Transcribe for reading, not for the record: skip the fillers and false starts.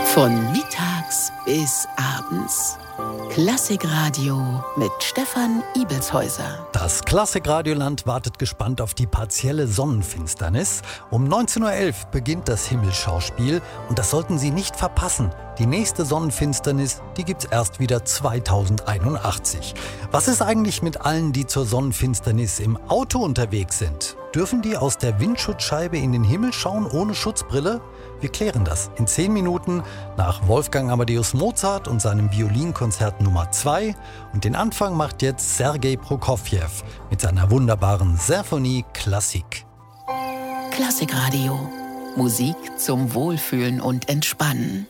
Von mittags bis abends. Klassikradio mit Stefan Ibelshäuser. Das Klassikradioland wartet gespannt auf die partielle Sonnenfinsternis. Um 19.11 Uhr beginnt das Himmelsschauspiel und das sollten Sie nicht verpassen. Die nächste Sonnenfinsternis, die gibt's erst wieder 2081. Was ist eigentlich mit allen, die zur Sonnenfinsternis im Auto unterwegs sind? Dürfen die aus der Windschutzscheibe in den Himmel schauen ohne Schutzbrille? Wir klären das in 10 Minuten nach Wolfgang Amadeus Mozart und seinem Violinkonzert Nummer 2. Und den Anfang macht jetzt Sergei Prokofjew mit seiner wunderbaren Sinfonie Klassik. Klassikradio. Musik zum Wohlfühlen und Entspannen.